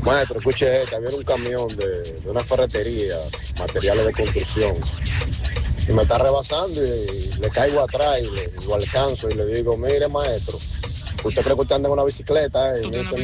Maestro, escuche esta, viene un camión de una ferretería, materiales de construcción, y me está rebasando y le caigo atrás y lo alcanzo y le digo, mire maestro, ¿usted cree que usted anda en una bicicleta? Y me dice,